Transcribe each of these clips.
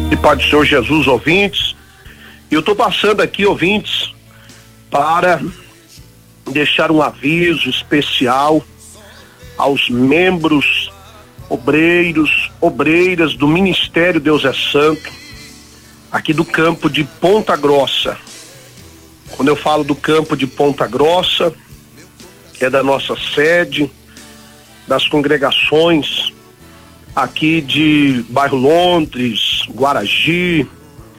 E Pai do Senhor Jesus, ouvintes, eu estou passando aqui, ouvintes, para deixar um aviso especial aos membros, obreiras do Ministério Deus é Santo, aqui do campo de Ponta Grossa. Quando eu falo do campo de Ponta Grossa, é da nossa sede, das congregações aqui de bairro Londres, Guaragi,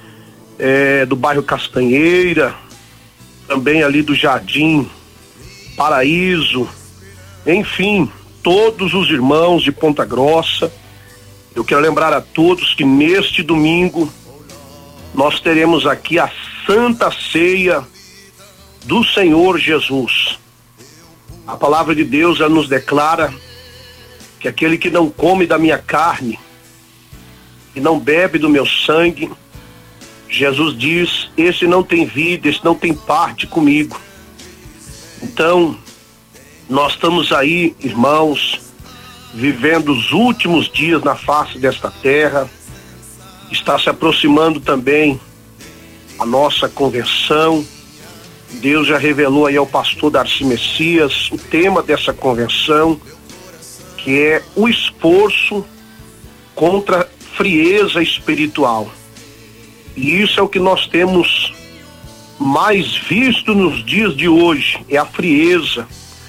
do bairro Castanheira, também ali do Jardim Paraíso, enfim, todos os irmãos de Ponta Grossa. Eu quero lembrar a todos que neste domingo nós teremos aqui a Santa Ceia do Senhor Jesus. A palavra de Deus ela nos declara que aquele que não come da minha carne e não bebe do meu sangue, Jesus diz, esse não tem vida, esse não tem parte comigo. Então, nós estamos aí, irmãos, vivendo os últimos dias na face desta terra. Está se aproximando também a nossa convenção. Deus já revelou aí ao pastor Darcy Messias o tema dessa convenção, que é o esforço contra a frieza espiritual. E isso é o que nós temos mais visto nos dias de hoje, é a frieza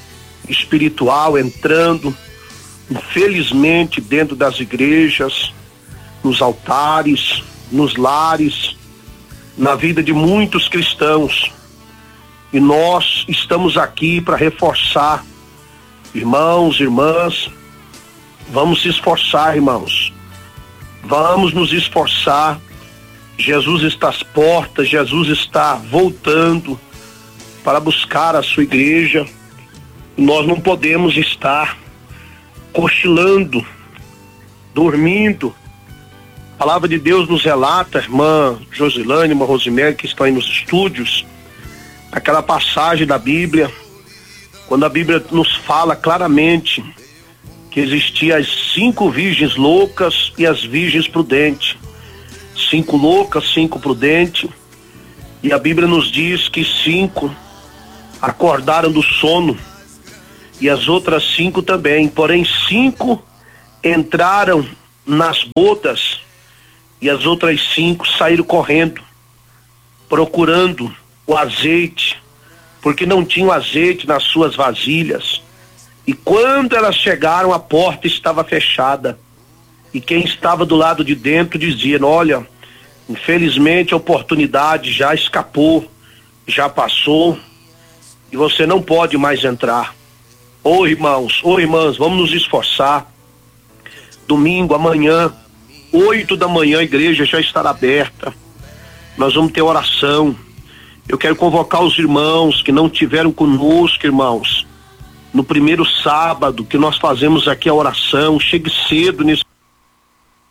espiritual entrando, infelizmente, dentro das igrejas, nos altares, nos lares, na vida de muitos cristãos. E nós estamos aqui para reforçar, irmãos, irmãs, vamos se esforçar, irmãos. Vamos nos esforçar. Jesus está às portas, Jesus está voltando para buscar a sua igreja. Nós não podemos estar cochilando, dormindo. A palavra de Deus nos relata, irmã Josilane, irmã Rosemary, que estão aí nos estúdios, aquela passagem da Bíblia, quando a Bíblia nos fala claramente que existiam as 5 virgens loucas e as virgens prudentes. 5 loucas, 5 prudentes. E a Bíblia nos diz que 5 acordaram do sono e as outras 5 também. Porém, 5 entraram nas bodas e as outras 5 saíram correndo, procurando o azeite, porque não tinham azeite nas suas vasilhas. E quando elas chegaram, a porta estava fechada. E quem estava do lado de dentro dizia, olha, infelizmente a oportunidade já escapou, já passou, e você não pode mais entrar. Ô irmãos, ô irmãs, vamos nos esforçar. Domingo, amanhã, 8 da manhã, a igreja já estará aberta. Nós vamos ter oração. Eu quero convocar os irmãos que não tiveram conosco, irmãos, no primeiro sábado que nós fazemos aqui a oração. Chegue cedo nesse